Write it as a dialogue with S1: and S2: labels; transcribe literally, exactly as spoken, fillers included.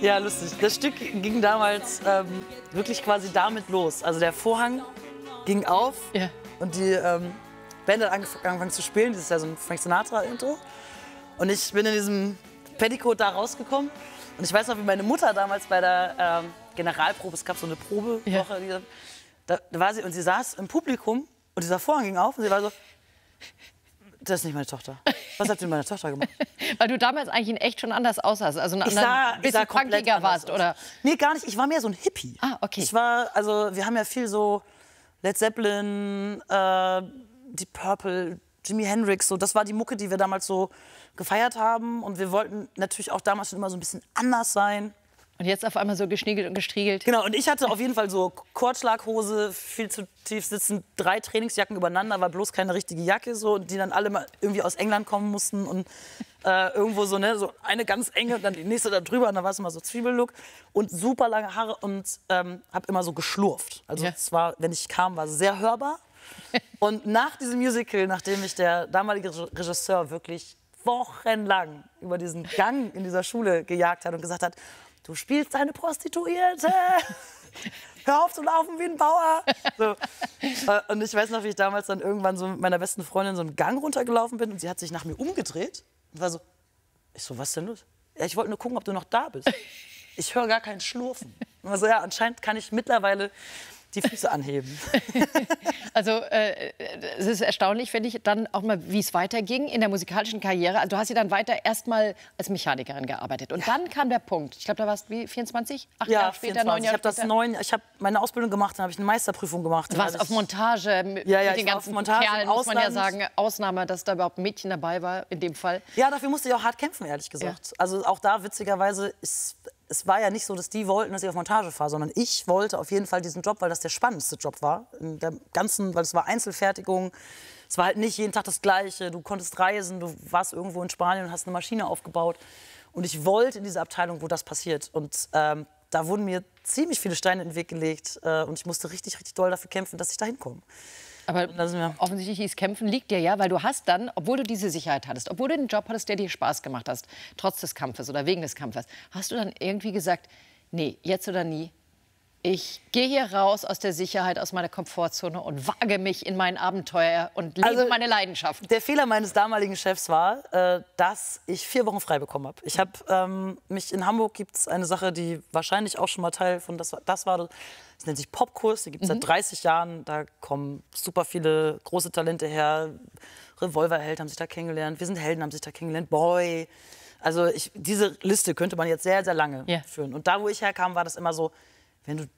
S1: Ja, lustig. Das Stück ging damals ähm, wirklich quasi damit los. Also der Vorhang ging auf
S2: Ja.
S1: und die ähm, Band hat angef- angefangen zu spielen. Das ist ja so ein Frank Sinatra-Intro. Und ich bin in diesem Petticoat da rausgekommen. Und ich weiß noch, wie meine Mutter damals bei der ähm, Generalprobe, es gab so eine Probewoche,
S2: Ja.
S1: die, da, da war sie und sie saß im Publikum und dieser Vorhang ging auf und sie war so, das ist nicht meine Tochter. Was habt ihr mit meiner Tochter gemacht?
S2: Weil du damals eigentlich in echt schon anders aussahst, also ein
S1: Ich sah, ich sah
S2: bisschen
S1: komplett
S2: punkiger
S1: anders
S2: warst,
S1: aus.
S2: oder?
S1: Nee, gar nicht. Ich war mehr so ein Hippie.
S2: Ah, okay.
S1: Ich war, also wir haben ja viel so Led Zeppelin, äh, Deep Purple, Jimi Hendrix, so. Das war die Mucke, die wir damals so gefeiert haben. Und wir wollten natürlich auch damals schon immer so ein bisschen anders sein.
S2: Und jetzt auf einmal so geschniegelt und gestriegelt.
S1: Genau, und ich hatte auf jeden Fall so Kurzschlaghose, viel zu tief sitzend, drei Trainingsjacken übereinander, war bloß keine richtige Jacke, so, die dann alle mal irgendwie aus England kommen mussten und äh, irgendwo so, ne, so eine ganz enge und dann die nächste da drüber und dann war es immer so Zwiebellook und super lange Haare und ähm, habe immer so geschlurft. Also
S2: Ja.
S1: es war, wenn ich kam, war es sehr hörbar. Und nach diesem Musical, nachdem mich der damalige Re- Regisseur wirklich wochenlang über diesen Gang in dieser Schule gejagt hat und gesagt hat, du spielst eine Prostituierte, hör auf zu laufen wie ein Bauer. So. Äh, Und ich weiß noch, wie ich damals dann irgendwann so mit meiner besten Freundin so einen Gang runtergelaufen bin und sie hat sich nach mir umgedreht und war so, ich so, was ist denn los? Ja, ich wollte nur gucken, ob du noch da bist. Ich höre gar kein Schlurfen. Und war so, ja, anscheinend kann ich mittlerweile die Füße anheben.
S2: Also äh, es ist erstaunlich, finde ich, dann auch mal, wie es weiterging in der musikalischen Karriere. Also du hast ja dann weiter erstmal als Mechanikerin gearbeitet. Und dann kam der Punkt. Ich glaube, da warst du wie vierundzwanzig? Acht
S1: Ja,
S2: Jahre später, neun
S1: vierundzwanzig. Ich
S2: Jahre
S1: habe das
S2: später.
S1: neun, ich habe meine Ausbildung gemacht, dann habe ich eine Meisterprüfung gemacht.
S2: Du
S1: Dann
S2: warst
S1: hatte
S2: auf
S1: ich-
S2: Montage mit
S1: Ja, ja,
S2: den
S1: ich war auf
S2: ganzen
S1: Montage im
S2: Kerlen, muss man ja
S1: Ausland.
S2: sagen. Ausnahme, dass da überhaupt ein Mädchen dabei war, in dem Fall.
S1: Ja, dafür musste ich auch hart kämpfen, ehrlich gesagt. Also auch da, witzigerweise, ist, es war ja nicht so, dass die wollten, dass ich auf Montage fahre, sondern ich wollte auf jeden Fall diesen Job, weil das der spannendste Job war. In der ganzen, weil es war Einzelfertigung. Es war halt nicht jeden Tag das Gleiche. Du konntest reisen, du warst irgendwo in Spanien und hast eine Maschine aufgebaut. Und ich wollte in diese Abteilung, wo das passiert. Und ähm, da wurden mir ziemlich viele Steine in den Weg gelegt. Äh, und ich musste richtig, richtig doll dafür kämpfen, dass ich da hinkomme.
S2: Aber
S1: da sind wir.
S2: offensichtlich dieses Kämpfen liegt dir ja, weil du hast dann, obwohl du diese Sicherheit hattest, obwohl du einen Job hattest, der dir Spaß gemacht hast, trotz des Kampfes oder wegen des Kampfes, hast du dann irgendwie gesagt, nee, jetzt oder nie, ich gehe hier raus aus der Sicherheit, aus meiner Komfortzone und wage mich in mein Abenteuer und lebe
S1: Also,
S2: meine Leidenschaft.
S1: Der Fehler meines damaligen Chefs war, äh, dass ich vier Wochen frei bekommen habe. Ich habe ähm, mich in Hamburg gibt es eine Sache, die wahrscheinlich auch schon mal Teil von das, war- das war. Das nennt sich Popkurs. Die gibt es seit dreißig Jahren. Da kommen super viele große Talente her. Revolverheld haben sich da kennengelernt. Wir sind Helden haben sich da kennengelernt. Boy. Also ich, diese Liste könnte man jetzt sehr, sehr lange
S2: Ja.
S1: führen. Und da, wo ich herkam, war das immer so, wenn du